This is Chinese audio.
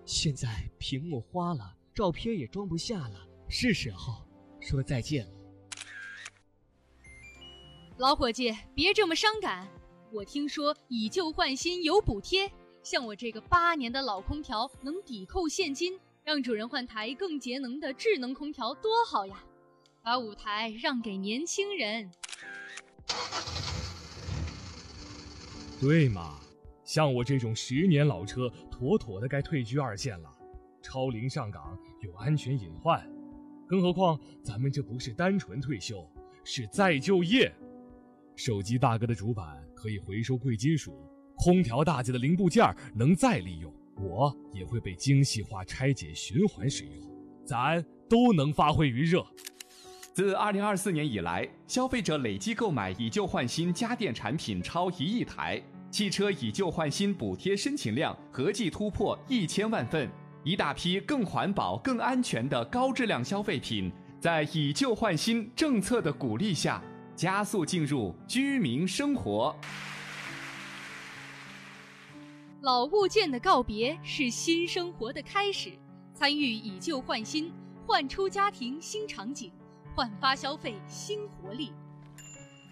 现在屏幕花了，照片也装不下了，是时候说再见了。 老伙计，别这么伤感。我听说以旧换新有补贴，像我这个8年的老空调能抵扣现金，让主人换台更节能的智能空调多好呀！把舞台让给年轻人。 对嘛，像我这种10年老车，妥妥的该退居2线了。超龄上岗有安全隐患，更何况咱们这不是单纯退休，是再就业。手机大哥的主板可以回收贵金属，空调大姐的零部件能再利用，我也会被精细化拆解循环使用，咱都能发挥余热。 自2024年以来，消费者累计购买以旧换新家电产品超1亿台，汽车以旧换新补贴申请量合计突破1000万份，一大批更环保、更安全的高质量消费品，在以旧换新政策的鼓励下，加速进入居民生活。 老物件的告别是新生活的开始，参与以旧换新，焕出家庭新场景，焕发消费新活力，